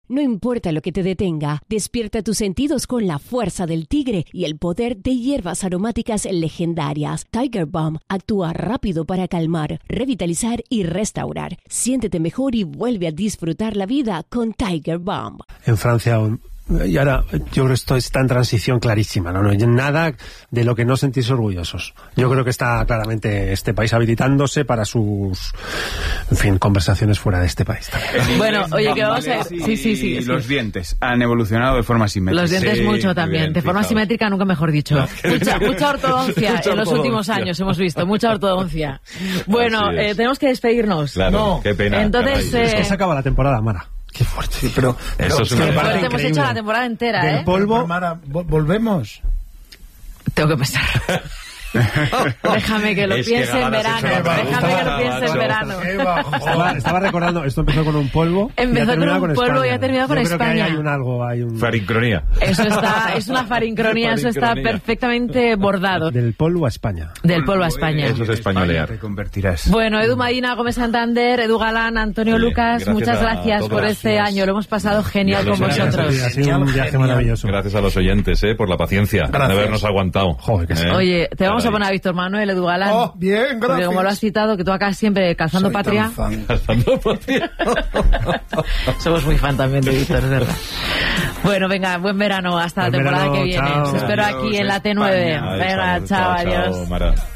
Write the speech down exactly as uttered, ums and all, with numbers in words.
No importa lo que te detenga, despierta tus sentidos con la fuerza del tigre y el poder de hierbas aromáticas legendarias. Tiger Balm actúa rápido para calmar, revitalizar y restaurar. Siéntete mejor y vuelve a disfrutar la vida con Tiger Balm. En Francia... Y ahora yo creo que esto está en transición clarísima, ¿no? No hay nada de lo que no sentirse orgullosos. Yo creo que está claramente este país habilitándose para sus, en fin, conversaciones fuera de este país también. Bueno, oye, que vamos a... Sí, Sí, sí, sí. Y los dientes han evolucionado de forma simétrica. Los dientes Sí, mucho también, bien, de forma fijaos. simétrica nunca mejor dicho. Mucha, mucha ortodoncia Mucha en los ortodoncia. últimos años hemos visto, mucha ortodoncia. Bueno, Así es. eh, tenemos que despedirnos. Claro, No. qué pena. Entonces, caray. Es que eh, se acaba la temporada, Mara. Qué fuerte. Sí, pero, pero Eso es una pero, verdad. fuerte, parece hemos increíble. hecho la temporada entera, del ¿eh? polvo. pero, Mara, vo- volvemos. Tengo que pensar. Déjame que lo Es que piense en ganas verano. hecho la Déjame que lo pregunta, piense en macho. verano. Qué bajo. Estaba, estaba recordando, esto empezó con un polvo. y Empezó ha terminado con un polvo España. y ha terminado con Yo creo que ahí España. hay un algo, hay un... Farincronía. Eso está, es una farincronía, eso está Farincronía. perfectamente bordado. Del polvo a España. Del polvo a España. Eso es españolear. Te convertirás. Bueno, Edu Medina, Gómez Santander, Edu Galán, Antonio Oye, Lucas, gracias muchas a gracias todos. por este Gracias. año. Lo hemos pasado genial con Gracias, vosotros. Sí, ha sido un viaje Genial. maravilloso. Gracias a los oyentes, ¿eh? Por la paciencia Gracias. de habernos aguantado. Joder, que sí. ¿Eh? Oye, te vamos a Caray. poner a Víctor Manuel, Edu Galán. Oh, bien, Porque gracias. como lo has citado, que tú acá siempre calzando Soy patria. tan fan. Calzando patria. Somos muy fan también de Víctor, es verdad. Bueno, venga, buen verano hasta la Buen temporada verano, que viene. chao. Os espero Adiós, aquí en la T nueve. España. Ahí Venga, estamos. chao, Chao, adiós. Mara.